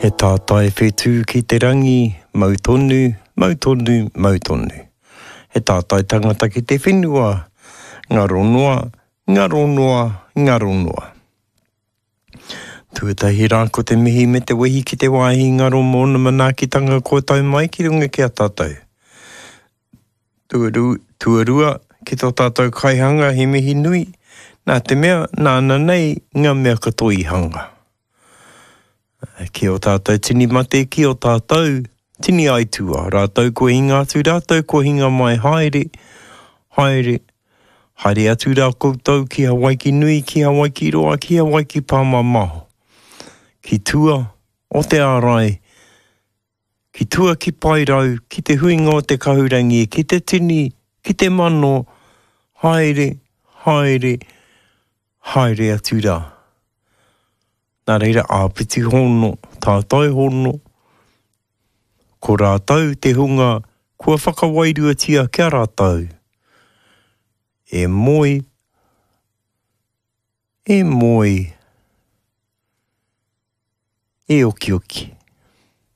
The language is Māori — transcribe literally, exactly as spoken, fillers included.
He tātai whetū ki te rangi, mau tonu, mau tonu, mau tonu. He tātai tangata ki te whenua, ngaro noa, ngaro noa, ngaro noa. Tuatahi rā ko te mihi me te wehi ki te wāhi ngaro mōna manaakitanga ko tau mai ki runga ki a tātou. Tuaru, tuarua ki tō tātou kaihanga he mihi nui, nā te mea, nāna nei, ngā mea katoi hanga. Ki o tātou tini mate, ki o tātou tini aitua. Rātou ko hinga atu, rātou ko hinga mai haere, haere, haere atu rā koutou ki Hawaii ki nui, ki Hawaii ki roa, ki Hawaii ki pāma maho. Ki tua o te ārai, ki tua ki pairau, ki te huinga o te kahurangi, ki te tini, ki te mano, haere, haere, haere atu rā. Nā reira āpiti hono, tātai hono, ko rātou te hunga, kua whakawairua tia kia rātou. E moi, e moi, e oki oki.